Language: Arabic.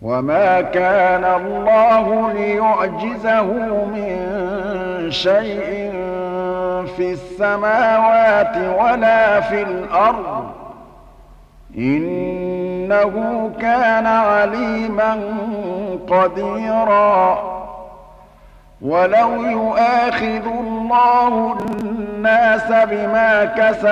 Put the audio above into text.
وما كان الله ليعجزه من شيء في السماوات ولا في الأرض إنه كان عليما قديرا ولو يؤاخذ الله الناس بما كسبوا